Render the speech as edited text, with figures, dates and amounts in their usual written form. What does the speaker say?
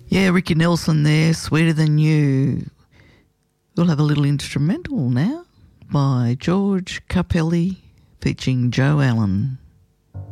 Yeah, Ricky Nelson there, Sweeter Than You. We'll have a little instrumental now by George Capelli featuring Joe Allen.